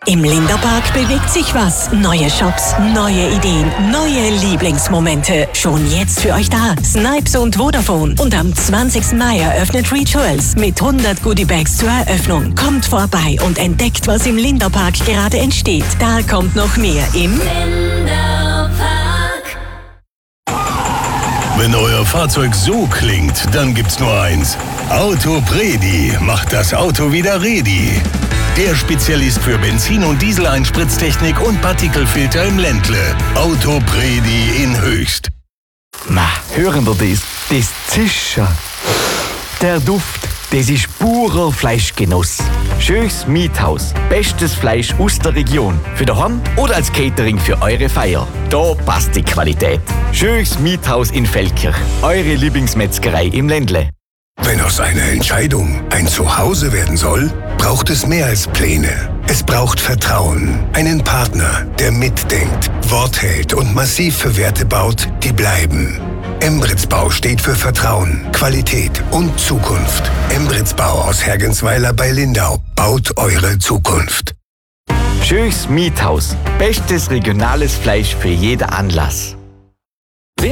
Im Linderpark bewegt sich was. Neue Shops, neue Ideen, neue Lieblingsmomente. Schon jetzt für euch da. Snipes und Vodafone. Und am 20. Mai eröffnet Rituals mit 100 Goodiebags zur Eröffnung. Kommt vorbei und entdeckt, was im Linderpark gerade entsteht. Da kommt noch mehr im Linderpark. Wenn euer Fahrzeug so klingt, dann gibt's nur eins. Autopredi macht das Auto wieder ready. Der Spezialist für Benzin- und Dieseleinspritztechnik und Partikelfilter im Ländle. Autopredi in Höchst. Ma, hören wir das? Das Zischen. Der Duft, das ist purer Fleischgenuss. Schönes Miethaus. Bestes Fleisch aus der Region. Für daheim oder als Catering für eure Feier. Da passt die Qualität. Schönes Miethaus in Feldkirch. Eure Lieblingsmetzgerei im Ländle. Wenn aus einer Entscheidung ein Zuhause werden soll, braucht es mehr als Pläne. Es braucht Vertrauen, einen Partner, der mitdenkt, Wort hält und massiv für Werte baut, die bleiben. Embritz Bau steht für Vertrauen, Qualität und Zukunft. Embritz Bau aus Hergensweiler bei Lindau baut eure Zukunft. Schönes Miethaus. Bestes regionales Fleisch für jeden Anlass.